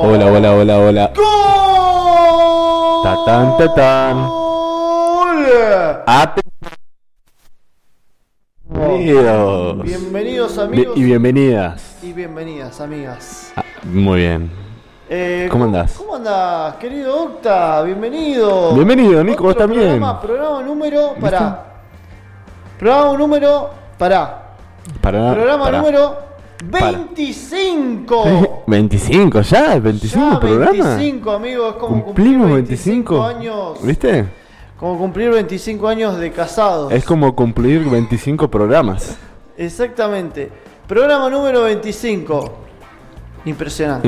Hola, hola, hola, hola. ¡Gol! Tatán, tatán. Bienvenidos. Bienvenidos amigos Y bienvenidas. y bienvenidas amigas. Muy bien. ¿Cómo andás? ¿Cómo andás, querido Octa? Bienvenido. Bienvenido, Nico, vos Otro también. Programa número. ¿Listo? Programa número. Programa número 25. 25 ya, el 25 Ya, programa. 25, amigos, es como Cumplimos cumplir 25 años. ¿Viste? Como cumplir 25 años de casados. Es como cumplir 25 programas. Exactamente. Programa número 25. Impresionante.